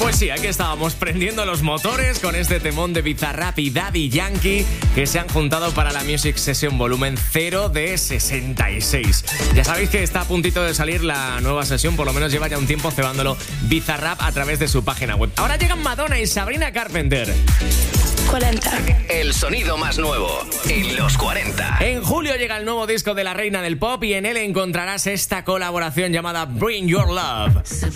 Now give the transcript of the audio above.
Pues sí, aquí estábamos prendiendo los motores con este temón de Bizarrap y Daddy Yankee que se han juntado para la Music Session volumen 0 de 66. Ya sabéis que está a puntito de salir la nueva sesión, por lo menos lleva ya un tiempo cebándolo Bizarrap a través de su página web. Ahora llegan Madonna y Sabrina Carpenter. 40. El sonido más nuevo en los 40. En julio llega el nuevo disco de la reina del pop y en él encontrarás esta colaboración llamada Bring Your Love.